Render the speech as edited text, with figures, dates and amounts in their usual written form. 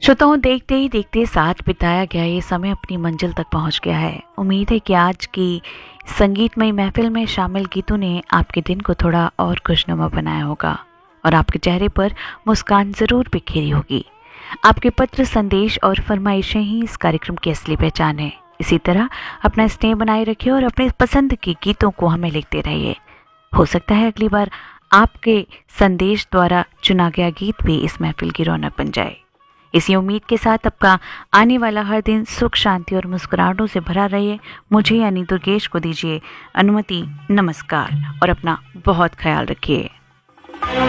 श्रोताओं, देखते ही देखते साथ बिताया गया ये समय अपनी मंजिल तक पहुंच गया है। उम्मीद है कि आज की संगीतमय महफिल में शामिल गीतों ने आपके दिन को थोड़ा और खुशनुमा बनाया होगा और आपके चेहरे पर मुस्कान जरूर बिखेरी होगी। आपके पत्र, संदेश और फरमाइशें ही इस कार्यक्रम की असली पहचान है। इसी तरह अपना स्नेह बनाए रखिए और अपने पसंद के गीतों को हमें लिखते रहिए। हो सकता है अगली बार आपके संदेश द्वारा चुना गया गीत भी इस महफिल की रौनक बन जाए। इसी उम्मीद के साथ आपका आने वाला हर दिन सुख, शांति और मुस्कुराहटों से भरा रहे। मुझे यानी दुर्गेश को दीजिए अनुमति। नमस्कार और अपना बहुत ख्याल रखिए।